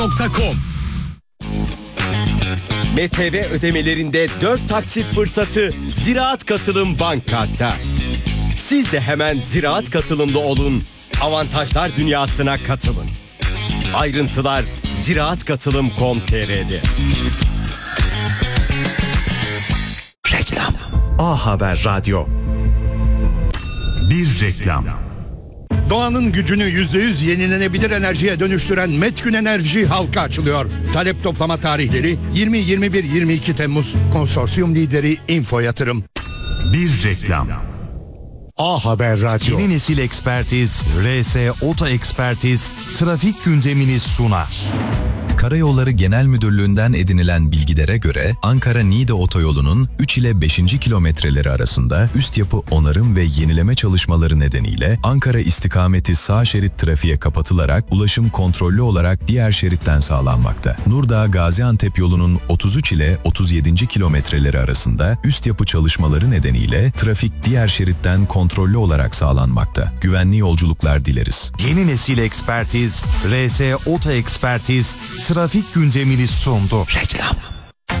.com. MTV ödemelerinde 4 taksit fırsatı Ziraat Katılım Bank Kart'ta. Siz de hemen Ziraat Katılım'da olun, avantajlar dünyasına katılın. Ayrıntılar ziraatkatılım.com.tr'de. Reklam. A Haber Radyo. Bir reklam. Doğanın gücünü %100 yenilenebilir enerjiye dönüştüren Metgün Enerji halka açılıyor. Talep toplama tarihleri 20, 21, 22 Temmuz. Konsorsiyum lideri Info Yatırım. Bir reklam. A Haber Radyo. Yeni nesil ekspertiz, RS Oto Ekspertiz trafik gündemini sunar. Karayolları Genel Müdürlüğü'nden edinilen bilgilere göre Ankara-Niğde otoyolunun 3 ile 5. kilometreleri arasında üst yapı onarım ve yenileme çalışmaları nedeniyle Ankara istikameti sağ şerit trafiğe kapatılarak ulaşım kontrollü olarak diğer şeritten sağlanmakta. Nurdağ-Gaziantep yolunun 33 ile 37. kilometreleri arasında üst yapı çalışmaları nedeniyle trafik diğer şeritten kontrollü olarak sağlanmakta. Güvenli yolculuklar dileriz. Yeni nesil ekspertiz, RS Oto Ekspertiz trafik gündemini sundu. Reklam.